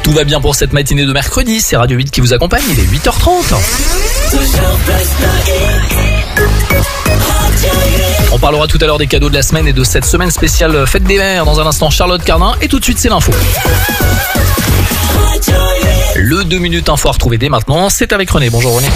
Tout va bien pour cette matinée de mercredi, c'est Radio 8 qui vous accompagne, il est 8h30. On parlera tout à l'heure des cadeaux de la semaine et de cette semaine spéciale Fête des Mères. Dans un instant, Charlotte Cardin et tout de suite, c'est l'info. Le 2 minutes info à retrouver dès maintenant, c'est avec René. Bonjour René.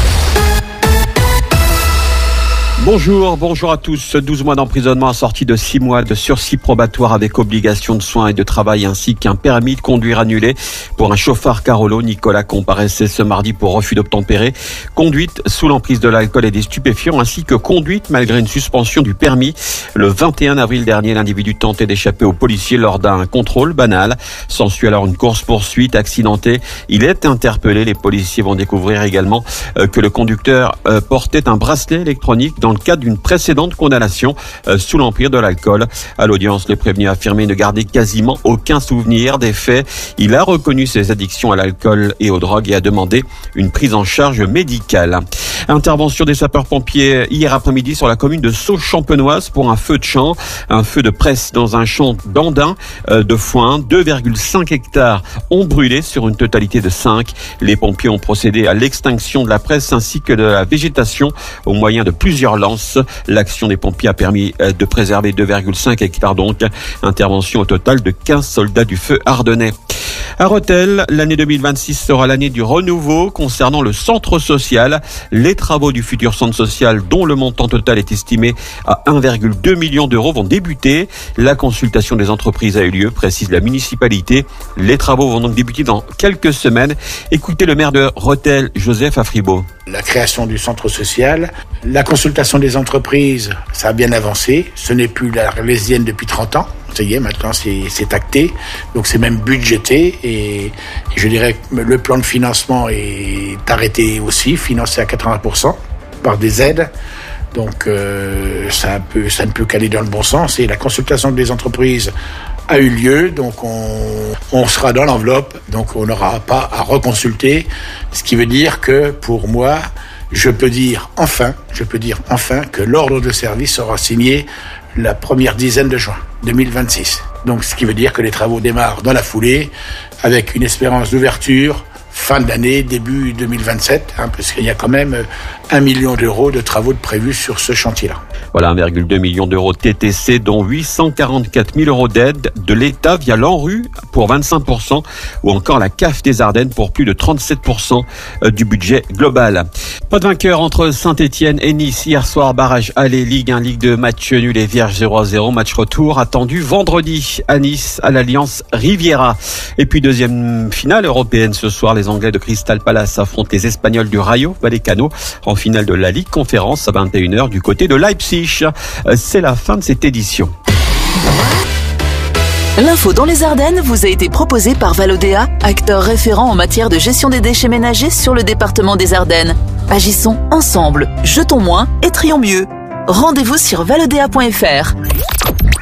Bonjour à tous. 12 mois d'emprisonnement assortis de 6 mois de sursis probatoire avec obligation de soins et de travail ainsi qu'un permis de conduire annulé pour un chauffard Carolo. Nicolas comparaissait ce mardi pour refus d'obtempérer, conduite sous l'emprise de l'alcool et des stupéfiants ainsi que conduite malgré une suspension du permis. Le 21 avril dernier, l'individu tentait d'échapper aux policiers lors d'un contrôle banal. S'ensuit alors une course-poursuite accidentée. Il est interpellé. Les policiers vont découvrir également que le conducteur portait un bracelet électronique dans le cadre d'une précédente condamnation sous l'empire de l'alcool. À l'audience, le prévenu a affirmé ne garder quasiment aucun souvenir des faits. Il a reconnu ses addictions à l'alcool et aux drogues et a demandé une prise en charge médicale. Intervention des sapeurs-pompiers hier après-midi sur la commune de Sauch-Champenoise pour un feu de champ, un feu de presse dans un champ d'Andin de foin. 2,5 hectares ont brûlé sur une totalité de 5. Les pompiers ont procédé à l'extinction de la presse ainsi que de la végétation au moyen de plusieurs lances. L'action des pompiers a permis de préserver 2,5 hectares donc. Intervention au total de 15 soldats du feu ardennais. À Rethel, l'année 2026 sera l'année du renouveau concernant le centre social. Les travaux du futur centre social, dont le montant total est estimé à 1,2 million d'euros, vont débuter. La consultation des entreprises a eu lieu, précise la municipalité. Les travaux vont donc débuter dans quelques semaines. Écoutez le maire de Rethel, Joseph Afribault. La création du centre social, la consultation des entreprises, ça a bien avancé. Ce n'est plus la l'Arlésienne depuis 30 ans. Ça y est, maintenant c'est acté, donc c'est même budgété et je dirais que le plan de financement est arrêté aussi, financé à 80% par des aides. Donc ça ne peut qu'aller dans le bon sens et la consultation des entreprises a eu lieu, donc on sera dans l'enveloppe, donc on n'aura pas à reconsulter, ce qui veut dire que pour moi, je peux dire enfin que l'ordre de service sera signé la première dizaine de juin 2026. Donc ce qui veut dire que les travaux démarrent dans la foulée avec une espérance d'ouverture fin de l'année, début 2027, parce qu'il y a quand même 1 million d'euros de travaux prévus sur ce chantier-là. Voilà, 1,2 million d'euros de TTC, dont 844 000 euros d'aide de l'État via l'ANRU pour 25%, ou encore la CAF des Ardennes pour plus de 37% du budget global. Pas de vainqueur entre Saint-Etienne et Nice. Hier soir, barrage aller, Ligue 1, Ligue 2, match nul et vierge 0-0. Match retour attendu vendredi à Nice, à l'Alliance Riviera. Et puis deuxième finale européenne ce soir, les Anglais de Crystal Palace affrontent les Espagnols du Rayo Vallecano en finale de la Ligue Conférence à 21h du côté de Leipzig. C'est la fin de cette édition. L'info dans les Ardennes vous a été proposée par Valodéa, acteur référent en matière de gestion des déchets ménagers sur le département des Ardennes. Agissons ensemble, jetons moins et trions mieux. Rendez-vous sur valodéa.fr.